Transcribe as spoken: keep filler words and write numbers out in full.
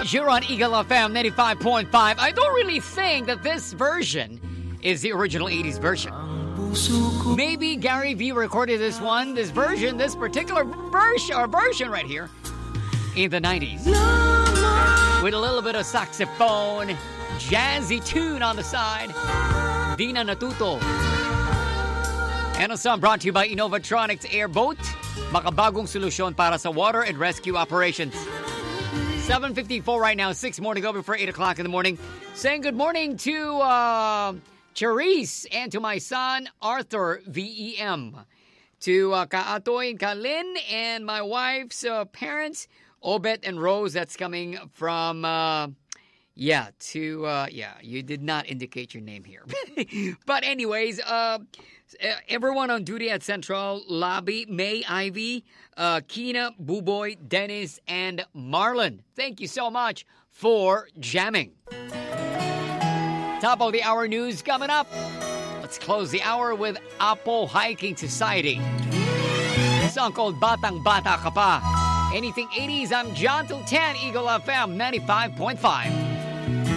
You're on Eagle F M ninety-five point five. I don't really think that this version is the original eighties version. Maybe Gary V recorded this one, this version, this particular version, or version right here in the nineties. With a little bit of saxophone, jazzy tune on the side. Di na natuto. And a song brought to you by Innovatronics Airboat. Makabagong solusyon para sa water and rescue operations. seven fifty-four right now, six more to go before eight o'clock in the morning. Saying good morning to uh, Charisse and to my son, Arthur, V E M. To uh, Kaatoy and Kalin and my wife's uh, parents, Obet and Rose. That's coming from, uh, yeah, to, uh, yeah, you did not indicate your name here. But anyways, uh, everyone on duty at Central Lobby, May, Ivy, uh, Kina, Buboy, Dennis, and Marlon. Thank you so much for jamming. Top of the hour news coming up. Let's close the hour with Apo Hiking Society. A song called Batang Bata Ka Pa. Anything eighties, I'm John till ten, Eagle F M ninety-five point five.